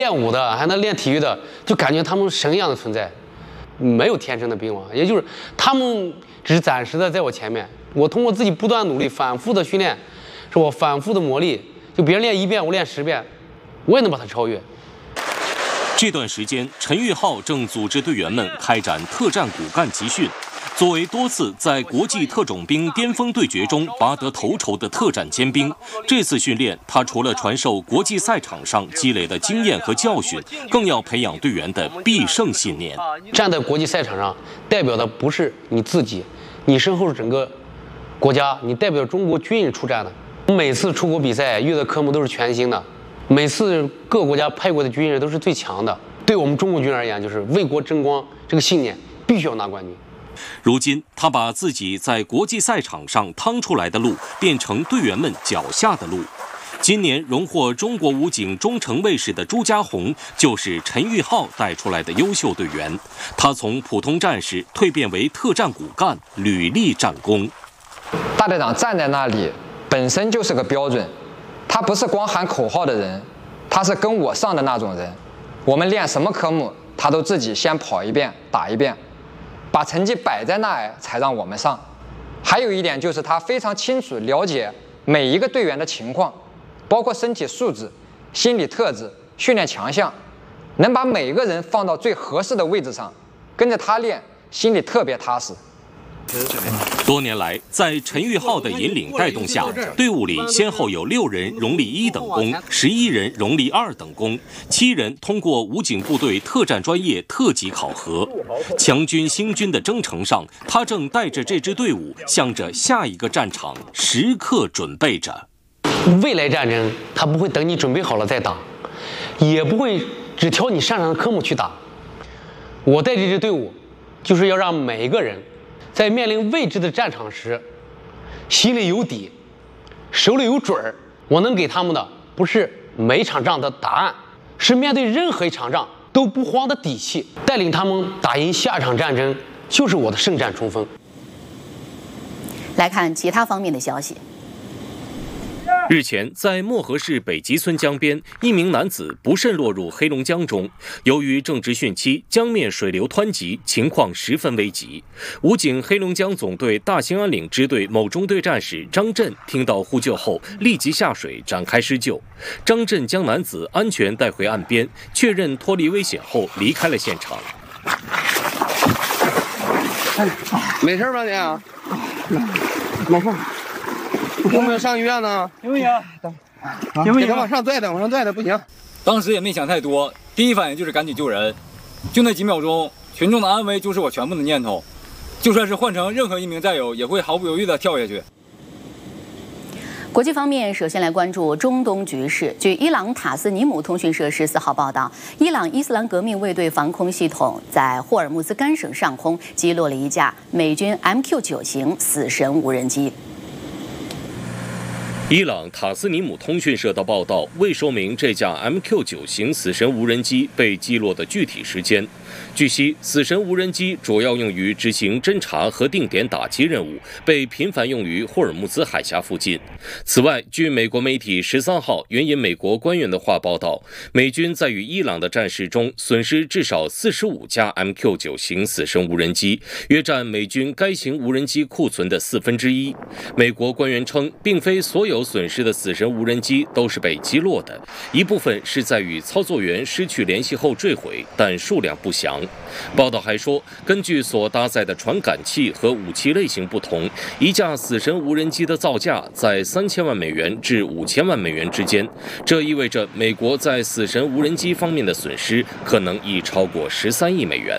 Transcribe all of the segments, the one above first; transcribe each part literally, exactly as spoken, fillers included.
练武的还能练体育的，就感觉他们神一样的存在，没有天生的兵王，也就是他们只是暂时的在我前面，我通过自己不断努力、反复的训练，是我反复的磨砺，就别人练一遍，我练十遍，我也能把他超越。 这段时间，陈玉浩正组织队员们开展特战骨干集训。作为多次在国际特种兵巅峰对决中拔得头筹的特战尖兵，这次训练他除了传授国际赛场上积累的经验和教训，更要培养队员的必胜信念。 站在国际赛场上，代表的不是你自己，你身后是整个国家，你代表中国军人出战的。每次出国比赛遇的科目都是全新的，每次各国家派过的军人都是最强的。对我们中国军人而言，就是为国争光这个信念必须要拿冠军。 如今，他把自己在国际赛场上趟出来的路，变成队员们脚下的路。今年荣获中国武警中程卫士的朱家红，就是陈玉浩带出来的优秀队员。他从普通战士蜕变为特战骨干，屡立战功。 大队长站在那里，本身就是个标准。他不是光喊口号的人，他是跟我上的那种人。我们练什么科目，他都自己先跑一遍，打一遍。把成绩摆在那儿才让我们上。还有一点就是他非常清楚了解每一个队员的情况，包括身体素质、心理特质、训练强项，能把每一个人放到最合适的位置上，跟着他练，心里特别踏实。 多年来，在陈玉浩的引领带动下，队伍里先后有六人荣立一等功，十一人荣立二等功，七人通过武警部队特战专业特级考核。强军兴军的征程上，他正带着这支队伍向着下一个战场时刻准备着。 未来战争，他不会等你准备好了再打，也不会只挑你擅长的科目去打。我带这支队伍，就是要让每一个人在面临未知的战场时，心里有底，手里有准儿。我能给他们的不是每场仗的答案，是面对任何一场仗都不慌的底气。带领他们打赢下场战争，就是我的圣战冲锋。 来看其他方面的消息。 日前，在漠河市北吉村江边，一名男子不慎落入黑龙江中。由于正值汛期，江面水流湍急，情况十分危急。武警黑龙江总队大兴安岭支队某中队战士张震听到呼救后，立即下水展开施救。张震将男子安全带回岸边，确认脱离危险后离开了现场。 没事吧你？没事。有没有上医院呢？ 行不行？ 行不行？给他往上拽的，往上拽的不行。 当时也没想太多，第一反应就是赶紧救人。就那几秒钟，群众的安危就是我全部的念头。就算是换成任何一名战友，也会毫不犹豫地跳下去。 国际方面，首先来关注中东局势。据伊朗塔斯尼姆通讯社十四号报道，伊朗伊斯兰革命卫队防空系统在霍尔木兹干省上空击落了一架美军 M Q 九 型死神无人机。 伊朗塔斯尼姆通讯社的报道未说明这架 M Q 九 型死神无人机被击落的具体时间。据悉，死神无人机主要用于执行侦察和定点打击任务，被频繁用于霍尔木兹海峡附近。此外，据美国媒体十三号援引美国官员的话报道，美军在与伊朗的战事中损失至少四十五架 M Q 九 型死神无人机，约占美军该型无人机库存的四分之一。美国官员称，并非所有损失的死神无人机都是被击落的，一部分是在与操作员失去联系后坠毁，但数量不详。报道还说，根据所搭载的传感器和武器类型不同，一架死神无人机的造价在三千万美元至五千万美元之间，这意味着美国在死神无人机方面的损失可能已超过十三亿美元。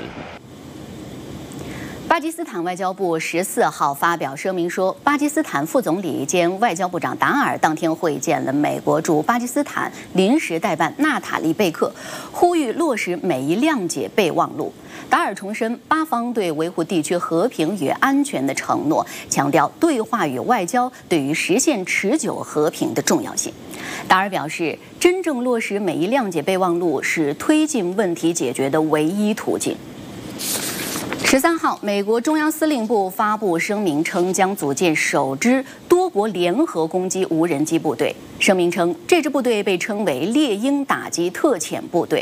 巴基斯坦外交部十四号发表声明说，巴基斯坦副总理兼外交部长达尔当天会见了美国驻巴基斯坦临时代办纳塔利·贝克，呼吁落实美伊谅解备忘录。达尔重申巴方对维护地区和平与安全的承诺，强调对话与外交对于实现持久和平的重要性。达尔表示，真正落实美伊谅解备忘录是推进问题解决的唯一途径。 十三号，美国中央司令部发布声明称，将组建首支多国联合攻击无人机部队。声明称，这支部队被称为猎鹰打击特遣部队。